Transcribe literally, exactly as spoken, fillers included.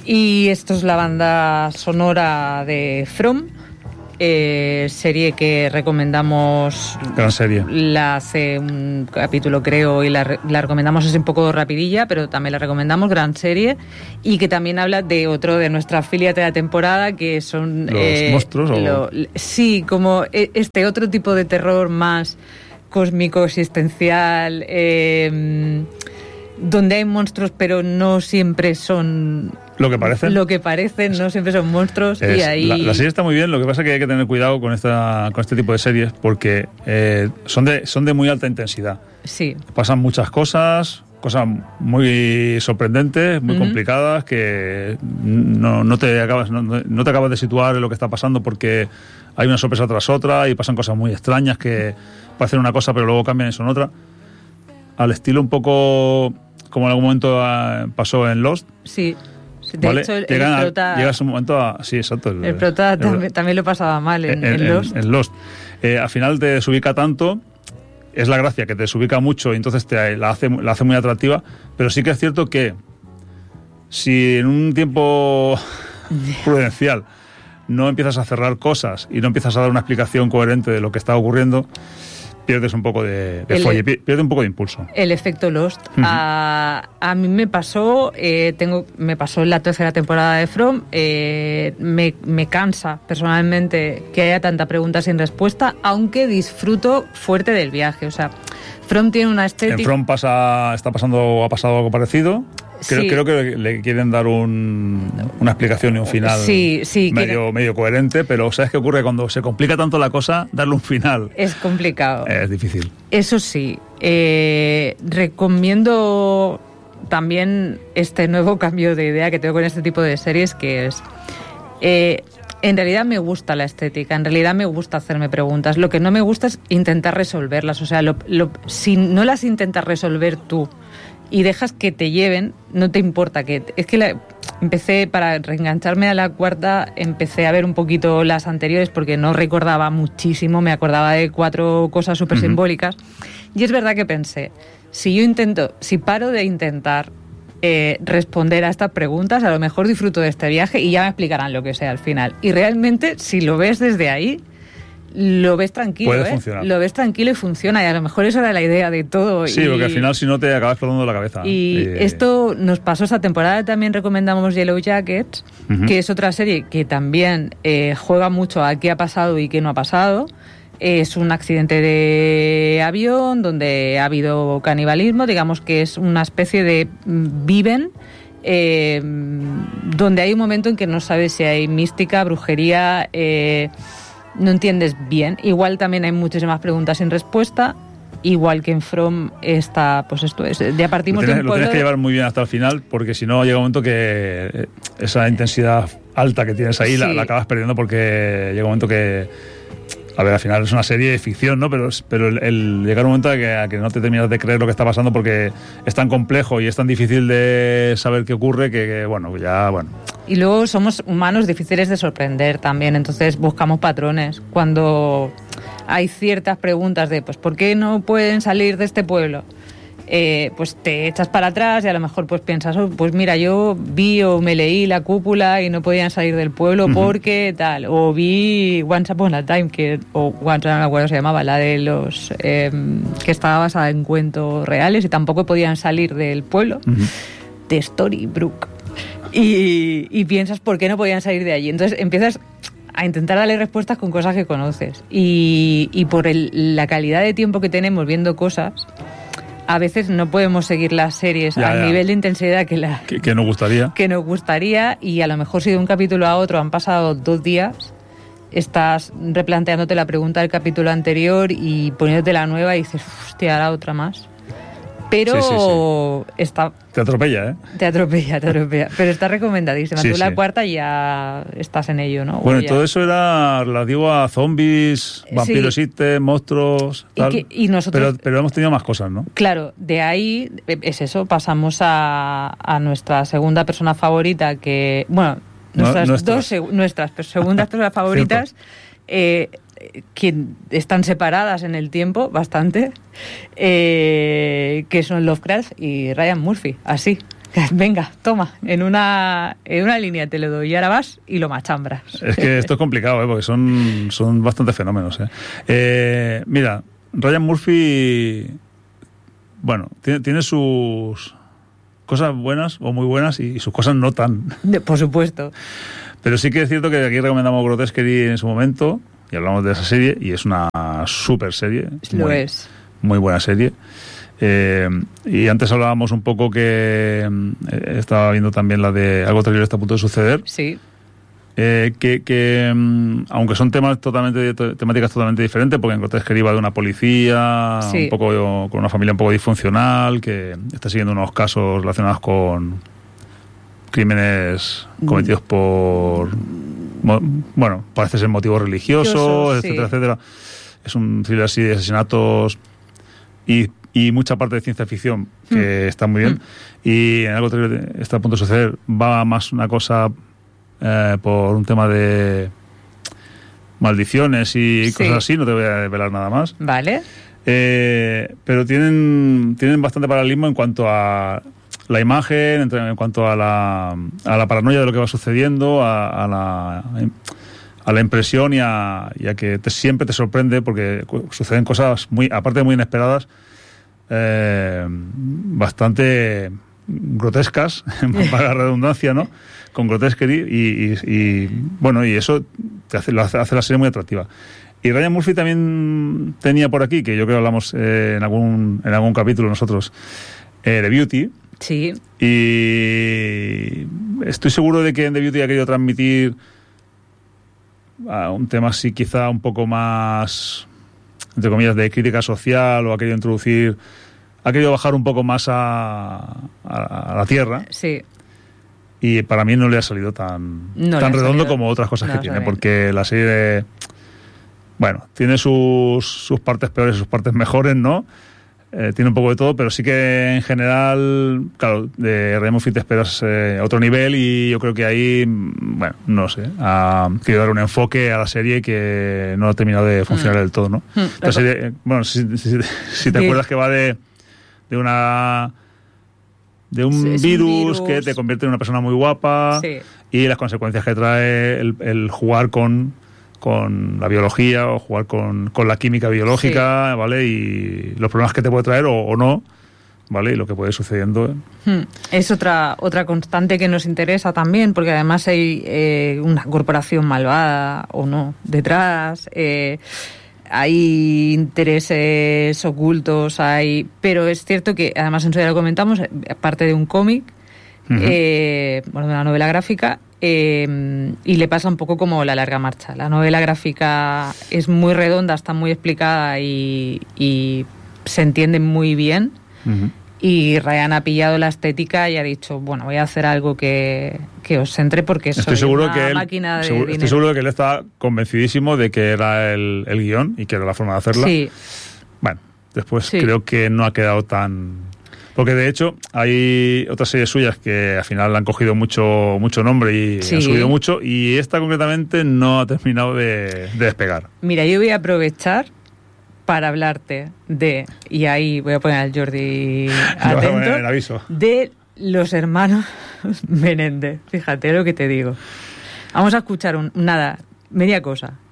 Y esto es la banda sonora de From, eh, serie que recomendamos. Gran serie. La hace un capítulo, creo, y la, la recomendamos así un poco rapidilla, pero también la recomendamos, gran serie, y que también habla de otro de nuestra afiliate de la temporada, que son... ¿Los eh, monstruos? Lo, o... Sí, como este otro tipo de terror más cósmico, existencial, eh, donde hay monstruos, pero no siempre son... Lo que parecen. Lo que parecen, no siempre son monstruos. Es, y ahí... la, la serie está muy bien, lo que pasa es que hay que tener cuidado con esta con este tipo de series porque eh, son, de, son de muy alta intensidad. Sí. Pasan muchas cosas, cosas muy sorprendentes, muy uh-huh. complicadas, que no, no, te acabas, no, no te acabas de situar en lo que está pasando porque hay una sorpresa tras otra y pasan cosas muy extrañas que parecen una cosa pero luego cambian y son otra. Al estilo un poco como en algún momento pasó en Lost. Sí. De ¿Vale? hecho, el, Llegan el prota... A, llegas un momento a... Sí, exacto. El, el prota el, también, también lo pasaba mal en, en, en Lost. En, en Lost. Eh, al final te desubica tanto, es la gracia, que te desubica mucho y entonces te la hace, la hace muy atractiva, pero sí que es cierto que si en un tiempo prudencial no empiezas a cerrar cosas y no empiezas a dar una explicación coherente de lo que está ocurriendo, pierdes un poco de, de folle, pierde un poco de impulso. El efecto Lost. Uh-huh. A, a mí me pasó, eh, tengo, me pasó en la tercera temporada de From, eh, me, me cansa personalmente que haya tanta pregunta sin respuesta, aunque disfruto fuerte del viaje. O sea, From tiene una estética... En From pasa, está pasando, ha pasado algo parecido. Creo, sí. creo que le quieren dar un, una explicación y un final sí, sí, medio, que... medio coherente, pero ¿sabes qué ocurre? Cuando se complica tanto la cosa, darle un final es complicado. Es difícil. Eso sí, eh, recomiendo también este nuevo cambio de idea que tengo con este tipo de series, que es... Eh, en realidad me gusta la estética, en realidad me gusta hacerme preguntas. Lo que no me gusta es intentar resolverlas. O sea, lo, lo, si no las intentas resolver tú y dejas que te lleven, no te importa que... Es que la, empecé, para reengancharme a la cuarta, empecé a ver un poquito las anteriores porque no recordaba muchísimo, me acordaba de cuatro cosas súper uh-huh. simbólicas. Y es verdad que pensé, si yo intento, si paro de intentar eh, responder a estas preguntas, a lo mejor disfruto de este viaje y ya me explicarán lo que sea al final. Y realmente, si lo ves desde ahí... lo ves tranquilo, puede ¿eh? funcionar. Lo ves tranquilo y funciona, y a lo mejor esa era la idea de todo. Sí, y... porque al final si no te acabas explotando la cabeza. Y eh... esto nos pasó esta temporada, también recomendamos Yellow Jackets, uh-huh. que es otra serie que también eh, juega mucho a qué ha pasado y qué no ha pasado. Es un accidente de avión donde ha habido canibalismo, digamos que es una especie de viven, eh, donde hay un momento en que no sabes si hay mística, brujería... Eh, no entiendes bien. Igual también hay muchísimas preguntas sin respuesta. Igual que en From está, pues esto es, ya partimos lo tienes, de un pueblo... Lo tienes que llevar muy bien hasta el final, porque si no llega un momento que esa intensidad alta que tienes ahí sí. la, la acabas perdiendo, porque llega un momento que... A ver, al final es una serie de ficción, ¿no? Pero, pero el, el llegar un momento a que, a que no te terminas de creer lo que está pasando porque es tan complejo y es tan difícil de saber qué ocurre que, que bueno, ya, bueno... Y luego somos humanos difíciles de sorprender también, entonces buscamos patrones. Cuando hay ciertas preguntas de, pues, ¿por qué no pueden salir de este pueblo? Eh, pues te echas para atrás y a lo mejor pues piensas, oh, pues mira, yo vi o me leí La Cúpula y no podían salir del pueblo uh-huh. porque tal, o vi Once Upon a Time, que, o Once, no me acuerdo se llamaba, la de los eh, que estaba basada en cuentos reales y tampoco podían salir del pueblo, uh-huh. de Storybrooke. Y, y piensas por qué no podían salir de allí. Entonces empiezas a intentar darle respuestas con cosas que conoces. Y, y por el, la calidad de tiempo que tenemos viendo cosas, a veces no podemos seguir las series ya, al ya. nivel de intensidad que, la, que, que nos gustaría. Que nos gustaría. Y a lo mejor si de un capítulo a otro han pasado dos días, estás replanteándote la pregunta del capítulo anterior y poniéndote la nueva y dices, hostia, ahora otra más. Pero sí, sí, sí. está... Te atropella, ¿eh? Te atropella, te atropella. Pero está recomendadísima. Sí, Tú la sí. cuarta ya estás en ello, ¿no? Bueno, ya... todo eso era relativo a zombies, vampiros, sí. existen, monstruos, tal. Y, que, y nosotros... pero, pero hemos tenido más cosas, ¿no? Claro, de ahí es eso. Pasamos a, a nuestra segunda persona favorita, que... Bueno, nuestras, no, nuestras. dos nuestras segundas personas favoritas... eh, que están separadas en el tiempo bastante, eh, que son Lovecraft y Ryan Murphy, así. Venga, toma, en una, en una línea te lo doy y ahora vas y lo machambras. Es que esto es complicado, ¿eh? Porque son, son bastantes fenómenos. ¿eh? Eh, mira, Ryan Murphy, bueno, tiene, tiene sus cosas buenas o muy buenas y sus cosas no tan. De, por supuesto. Pero sí que es cierto que aquí recomendamos Grotesquerie en su momento y hablamos de esa serie y es una súper serie. Lo muy, es. Muy buena serie. Eh, y antes hablábamos un poco que eh, estaba viendo también la de Algo terrible está a punto de suceder. Sí. Eh, que, que um, aunque son temas totalmente temáticas totalmente diferentes, porque en Grotesquerie va de una policía, sí. un poco con una familia un poco disfuncional, que está siguiendo unos casos relacionados con crímenes cometidos por, bueno, parece ser motivos religiosos, etcétera, sí. etcétera. Es un thriller así de asesinatos y y mucha parte de ciencia ficción que mm. está muy bien. Mm. Y en Algo terrible está a punto de suceder va más una cosa eh, por un tema de maldiciones y sí. cosas así, no te voy a desvelar nada más. Vale. Eh, pero tienen, tienen bastante paralelismo en cuanto a la imagen, en cuanto a la, a la paranoia de lo que va sucediendo, a, a la... a la impresión y a, y a que te, siempre te sorprende porque suceden cosas muy, aparte de muy inesperadas, eh, bastante grotescas, para la redundancia, ¿no? Con Grotesquerie y, y, y bueno, y eso te hace, lo hace, hace la serie muy atractiva. Y Ryan Murphy también tenía por aquí, que yo creo que hablamos eh, en algún en algún capítulo nosotros, eh, de Beauty. Sí. Y estoy seguro de que en The Beauty ha querido transmitir a un tema así quizá un poco más, entre comillas, de crítica social, o ha querido introducir, ha querido bajar un poco más a, a, a la tierra. Sí. Y para mí no le ha salido tan, no tan redondo salido. como otras cosas no que tiene, salido. Porque la serie, bueno, tiene sus, sus partes peores y sus partes mejores, ¿no? Eh, tiene un poco de todo, pero sí que en general, claro, de Ryan Murphy te esperas eh, a otro nivel y yo creo que ahí, bueno, no sé, ha querido dar un enfoque a la serie que no ha terminado de funcionar mm. del todo, ¿no? Mm. La serie, bueno, si, si, si te sí. acuerdas que va de, de una... de un, sí, virus, un virus que te convierte en una persona muy guapa sí. y las consecuencias que trae el, el jugar con... con la biología o jugar con, con la química biológica, sí. ¿vale? Y los problemas que te puede traer o, o no, ¿vale? Y lo que puede ir sucediendo. Hmm. Es otra otra constante que nos interesa también, porque además hay eh, una corporación malvada o no detrás, eh, hay intereses ocultos, hay, pero es cierto que además en su día lo comentamos, parte de un cómic, uh-huh. eh, bueno, de una novela gráfica. Eh, y le pasa un poco como La larga marcha. La novela gráfica es muy redonda, está muy explicada y, y se entiende muy bien. Uh-huh. Y Ryan ha pillado la estética y ha dicho, bueno, voy a hacer algo que, que os entre porque estoy soy seguro una que él, máquina de seguro, dinero. Estoy seguro de que él está convencidísimo de que era el, el guión y que era la forma de hacerla. Sí. Bueno, después sí. creo que no ha quedado tan... Porque de hecho hay otras series suyas que al final han cogido mucho mucho nombre y sí. han subido mucho, y esta concretamente no ha terminado de, de despegar. Mira, yo voy a aprovechar para hablarte de, y ahí voy a poner al Jordi atento, el aviso. De los hermanos Menéndez. Fíjate lo que te digo. Vamos a escuchar un, nada, media cosa.